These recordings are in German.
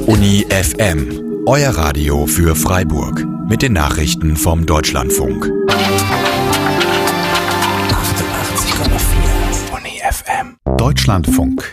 Uni FM, euer Radio für Freiburg. Mit den Nachrichten vom Deutschlandfunk. 88,4 Uni FM. Deutschlandfunk.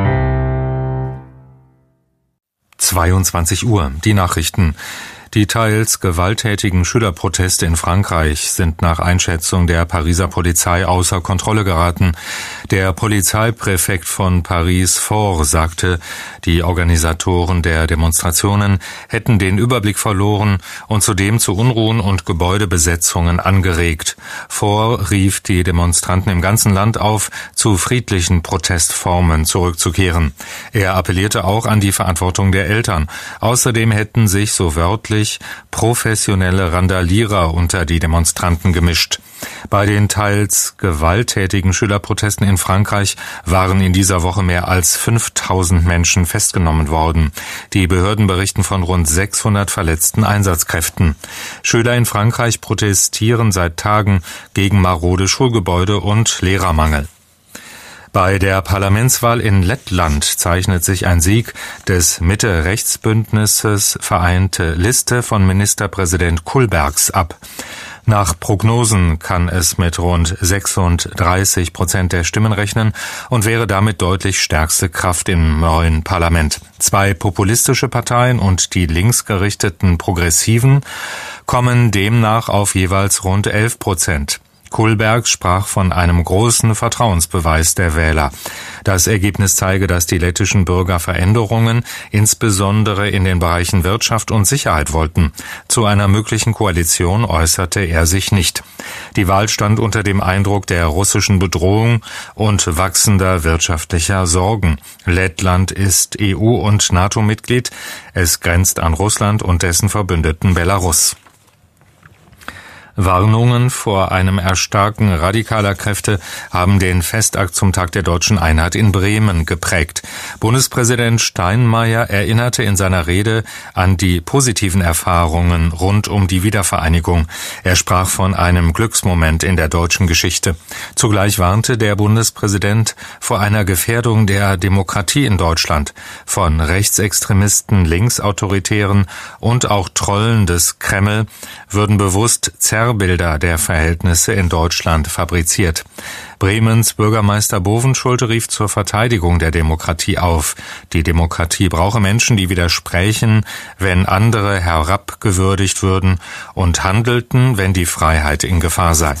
22 Uhr, die Nachrichten. Die teils gewalttätigen Schülerproteste in Frankreich sind nach Einschätzung der Pariser Polizei außer Kontrolle geraten. Der Polizeipräfekt von Paris Faure sagte, die Organisatoren der Demonstrationen hätten den Überblick verloren und zudem zu Unruhen und Gebäudebesetzungen angeregt. Faure rief die Demonstranten im ganzen Land auf, zu friedlichen Protestformen zurückzukehren. Er appellierte auch an die Verantwortung der Eltern. Außerdem hätten sich, so wörtlich, professionelle Randalierer unter die Demonstranten gemischt. Bei den teils gewalttätigen Schülerprotesten in Frankreich waren in dieser Woche mehr als 5000 Menschen festgenommen worden. Die Behörden berichten von rund 600 verletzten Einsatzkräften. Schüler in Frankreich protestieren seit Tagen gegen marode Schulgebäude und Lehrermangel. Bei der Parlamentswahl in Lettland zeichnet sich ein Sieg des Mitte-Rechts-Bündnisses Vereinte Liste von Ministerpräsident Kullbergs ab. Nach Prognosen kann es mit rund 36% der Stimmen rechnen und wäre damit deutlich stärkste Kraft im neuen Parlament. Zwei populistische Parteien und die linksgerichteten Progressiven kommen demnach auf jeweils rund 11%. Kullberg sprach von einem großen Vertrauensbeweis der Wähler. Das Ergebnis zeige, dass die lettischen Bürger Veränderungen, insbesondere in den Bereichen Wirtschaft und Sicherheit wollten. Zu einer möglichen Koalition äußerte er sich nicht. Die Wahl stand unter dem Eindruck der russischen Bedrohung und wachsender wirtschaftlicher Sorgen. Lettland ist EU- und NATO-Mitglied. Es grenzt an Russland und dessen Verbündeten Belarus. Warnungen vor einem Erstarken radikaler Kräfte haben den Festakt zum Tag der deutschen Einheit in Bremen geprägt. Bundespräsident Steinmeier erinnerte in seiner Rede an die positiven Erfahrungen rund um die Wiedervereinigung. Er sprach von einem Glücksmoment in der deutschen Geschichte. Zugleich warnte der Bundespräsident vor einer Gefährdung der Demokratie in Deutschland, von Rechtsextremisten, Linksautoritären und auch Trollen des Kreml würden bewusst Zerrbilder der Verhältnisse in Deutschland fabriziert. Bremens Bürgermeister Bovenschulte rief zur Verteidigung der Demokratie auf. Die Demokratie brauche Menschen, die widersprechen, wenn andere herabgewürdigt würden und handelten, wenn die Freiheit in Gefahr sei.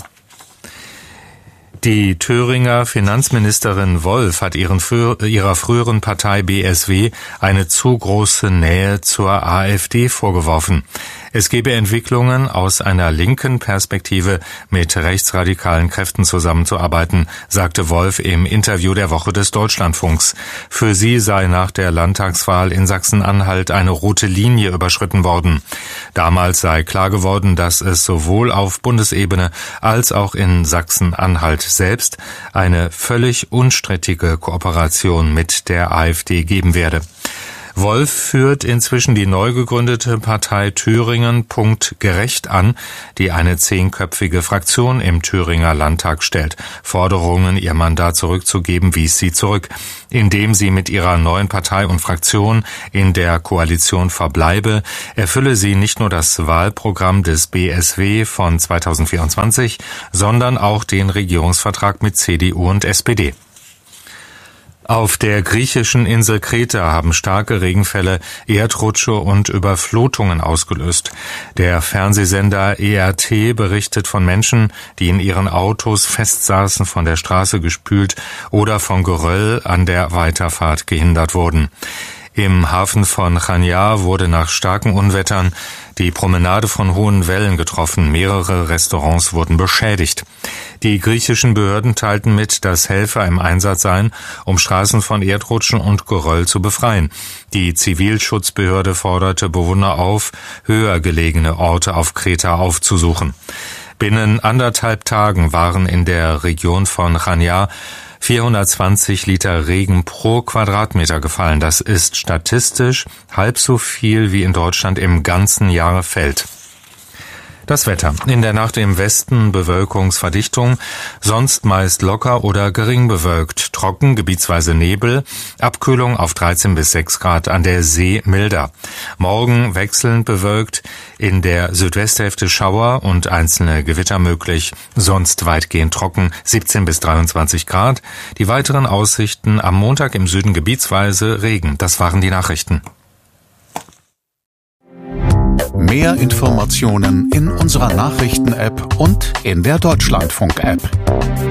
Die Thüringer Finanzministerin Wolf hat ihrer früheren Partei BSW eine zu große Nähe zur AfD vorgeworfen. Es gebe Entwicklungen, aus einer linken Perspektive mit rechtsradikalen Kräften zusammenzuarbeiten, sagte Wolf im Interview der Woche des Deutschlandfunks. Für sie sei nach der Landtagswahl in Sachsen-Anhalt eine rote Linie überschritten worden. Damals sei klar geworden, dass es sowohl auf Bundesebene als auch in Sachsen-Anhalt selbst eine völlig unstrittige Kooperation mit der AfD geben werde. Wolf führt inzwischen die neu gegründete Partei Thüringen Gerecht an, die eine 10-köpfige Fraktion im Thüringer Landtag stellt. Forderungen, ihr Mandat zurückzugeben, wies sie zurück. Indem sie mit ihrer neuen Partei und Fraktion in der Koalition verbleibe, erfülle sie nicht nur das Wahlprogramm des BSW von 2024, sondern auch den Regierungsvertrag mit CDU und SPD. Auf der griechischen Insel Kreta haben starke Regenfälle Erdrutsche und Überflutungen ausgelöst. Der Fernsehsender ERT berichtet von Menschen, die in ihren Autos festsaßen, von der Straße gespült oder von Geröll an der Weiterfahrt gehindert wurden. Im Hafen von Chania wurde nach starken Unwettern die Promenade von hohen Wellen getroffen. Mehrere Restaurants wurden beschädigt. Die griechischen Behörden teilten mit, dass Helfer im Einsatz seien, um Straßen von Erdrutschen und Geröll zu befreien. Die Zivilschutzbehörde forderte Bewohner auf, höher gelegene Orte auf Kreta aufzusuchen. Binnen 1,5 Tagen waren in der Region von Chania 420 Liter Regen pro Quadratmeter gefallen. Das ist statistisch halb so viel, wie in Deutschland im ganzen Jahr fällt. Das Wetter. In der Nacht im Westen Bewölkungsverdichtung, sonst meist locker oder gering bewölkt, trocken, gebietsweise Nebel, Abkühlung auf 13 bis 6 Grad, an der See milder. Morgen wechselnd bewölkt, in der Südwesthälfte Schauer und einzelne Gewitter möglich, sonst weitgehend trocken, 17 bis 23 Grad. Die weiteren Aussichten am Montag im Süden gebietsweise Regen. Das waren die Nachrichten. Mehr Informationen in unserer Nachrichten-App und in der Deutschlandfunk-App.